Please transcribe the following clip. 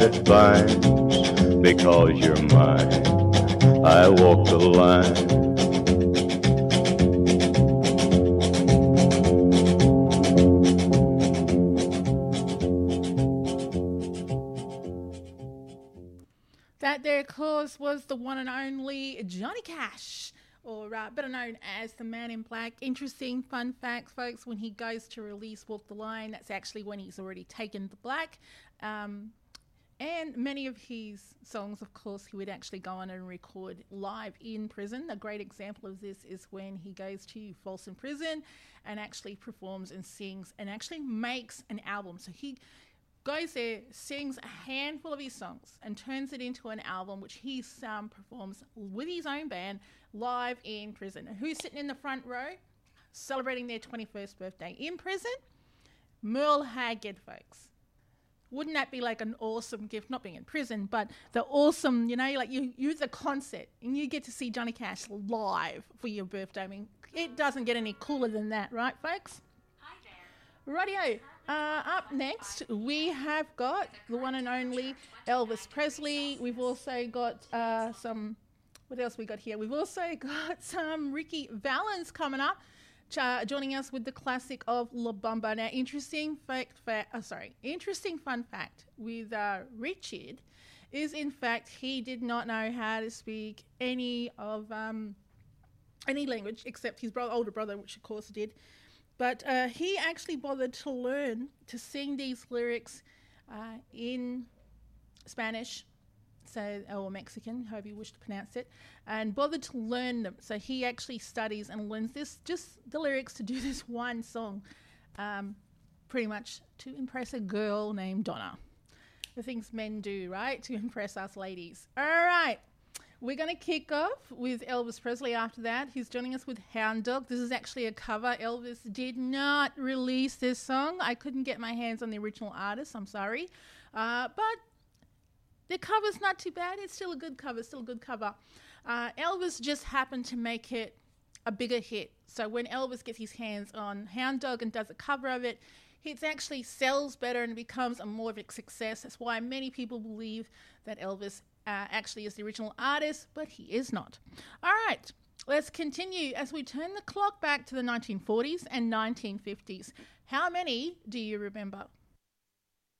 Fine, because you're mine. I walk the line. That there, of course, was the one and only Johnny Cash, or better known as the Man in Black. Interesting fun fact, folks, when he goes to release Walk the Line, that's actually when he's already taken the black. And many of his songs, of course, he would actually go on and record live in prison. A great example of this is when he goes to Folsom Prison and actually performs and sings and actually makes an album. So he goes there, sings a handful of his songs and turns it into an album which he performs with his own band live in prison. And who's sitting in the front row celebrating their 21st birthday in prison? Merle Haggard, folks. Wouldn't that be like an awesome gift, not being in prison, but the awesome, like you're the concert and you get to see Johnny Cash live for your birthday. I mean, it doesn't get any cooler than that, right, folks? Hi there. Rightio. Up next, we have got the one and only Elvis Presley. We've also got what else we got here? We've also got some Ricky Valens coming up, joining us with the classic of La Bamba. Now, interesting fun fact with Richard is, in fact, he did not know how to speak any language except his older brother, which of course did. But he actually bothered to learn to sing these lyrics in Spanish, or Mexican, however you wish to pronounce it, and bothered to learn them. So he actually studies and learns just the lyrics to do this one song, pretty much to impress a girl named Donna. The things men do, right, to impress us ladies. All right. We're going to kick off with Elvis Presley after that. He's joining us with Hound Dog. This is actually a cover. Elvis did not release this song. I couldn't get my hands on the original artist. I'm sorry. But the cover's not too bad. It's still a good cover, Elvis just happened to make it a bigger hit. So when Elvis gets his hands on Hound Dog and does a cover of it, it actually sells better and becomes more of a success. That's why many people believe that Elvis actually is the original artist, but he is not. All right, let's continue as we turn the clock back to the 1940s and 1950s. How many do you remember?